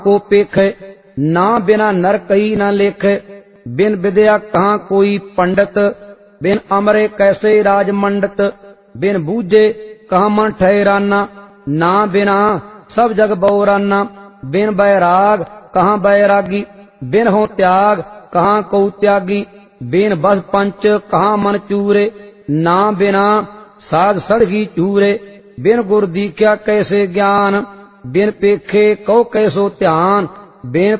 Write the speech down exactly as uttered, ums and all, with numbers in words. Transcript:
को पेखे, ना बिना नर कही न लेखे। बिन विद्या कहाँ कोई पंडित, बिन अमरे कैसे राजमंडित। बिन बूझे कहाँ मन ठहराना, ना बिना सब जग बौराना। बिन बैराग कहाँ बैरागी, बिन हो त्याग कहाँ को त्यागी। बिन बस पंच कहाँ मन चूरे, ना बिना साध सड़गी चूरे। बिन गुर दीख्या कैसे ज्ञान, बिन पेखे कौ कैसो ध्यान। बिन